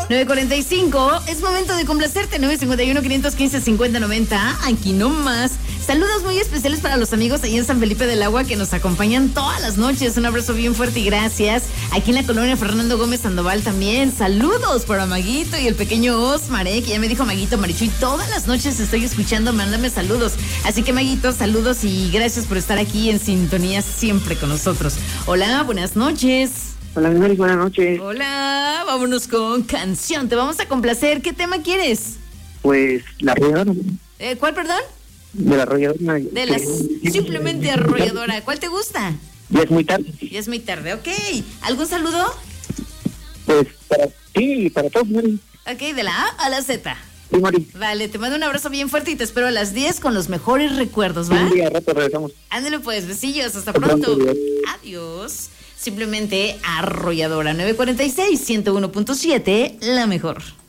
9:45, es momento de complacerte. 951-515-5090. Aquí nomás. Saludos muy especiales para los amigos ahí en San Felipe del Agua que nos acompañan todas las noches. Un abrazo bien fuerte y gracias. Aquí en la colonia Fernando Gómez Sandoval también. Saludos para Maguito y el pequeño Osmar, que ya me dijo Maguito Marichuy. Todas las noches estoy escuchando, mándame saludos. Así que Maguito, saludos y gracias por estar aquí en sintonía siempre con nosotros. Hola, buenas noches. Hola, Mari, buenas noches. Hola, vámonos con canción. Te vamos a complacer. ¿Qué tema quieres? Pues la arrolladora. ¿Cuál, perdón? De la arrolladora. De la simplemente arrolladora. ¿Cuál te gusta? Ya es muy tarde. Ya es muy tarde, ok. ¿Algún saludo? Pues para ti y para todos, Mari. Ok, de la A a la Z. Sí, Mari. Vale, te mando un abrazo bien fuerte y te espero a las 10 con los mejores recuerdos, ¿va? Un día, rato regresamos. Ándale pues, besillos, hasta pronto. Adiós. Simplemente arrolladora. 946, 101.7, la mejor.